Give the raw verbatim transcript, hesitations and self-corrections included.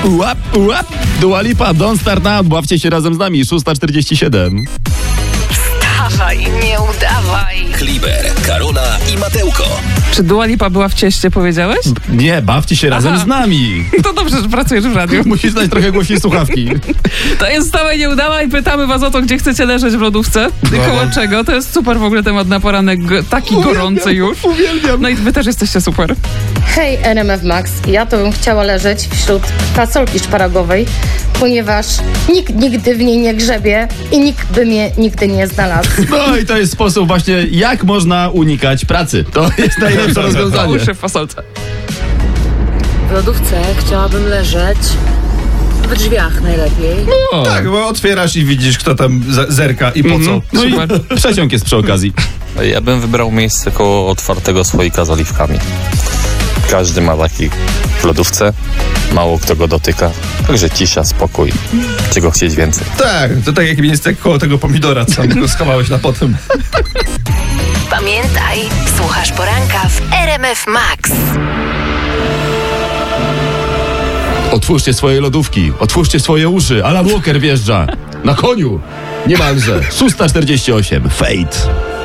Łap, łap. Dua Lipa, Don't Start Now. Bawcie się razem z nami. szósta czterdzieści siedem. Wstawaj, nie udawaj. Kliber, Karola i Matełko. Czy Dua Lipa była w cieście, powiedziałeś? Nie, bawcie się razem Aha. z nami. To dobrze, że pracujesz w radiu. Musisz dać trochę głośniej słuchawki. To jest Wstawaj, nie udawaj. Pytamy was o to, gdzie chcecie leżeć w lodówce. Koło czego. To jest super w ogóle temat na poranek. Taki gorący już. Uwielbiam. No i wy też jesteście super. Hej, R M F Max, ja to bym chciała leżeć wśród fasolki szparagowej, ponieważ nikt nigdy w niej nie grzebie i nikt by mnie nigdy nie znalazł. No i to jest sposób właśnie, jak można unikać pracy. To jest najlepsze rozwiązanie. Uszy w fasolce. W lodówce chciałabym leżeć w drzwiach najlepiej. O, Tak, bo otwierasz i widzisz, kto tam z- zerka i po co. No i Super. przeciąg jest przy okazji. Ja bym wybrał miejsce koło otwartego słoika z oliwkami. Każdy ma taki w lodówce, mało kto go dotyka, także cisza, spokój, czego chcieć więcej. Tak, to tak jak miejsce koło tego pomidora, co tam go schowałeś na potem. Pamiętaj, słuchasz poranka w R M F Max. Otwórzcie swoje lodówki, otwórzcie swoje uszy. Alan Walker wjeżdża na koniu. Niemalże. szósta czterdzieści osiem. Fate.